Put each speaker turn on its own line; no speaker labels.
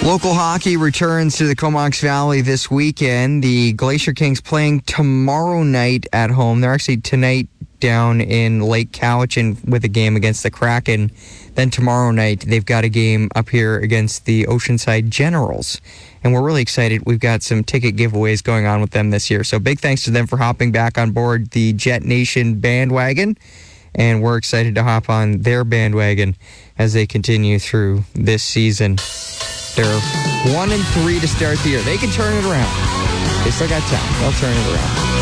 Local hockey returns to the Comox Valley this weekend. The Glacier Kings playing tomorrow night at home. They're actually tonight down in Lake Cowichan with a game against the Kraken. Then tomorrow night, they've got a game up here against the Oceanside Generals. And we're really excited. We've got some ticket giveaways going on with them this year. So big thanks to them for hopping back on board the Jet Nation bandwagon. And we're excited to hop on their bandwagon as they continue through this season. They're 1-3 to start the year. They can turn it around. They still got time. They'll turn it around.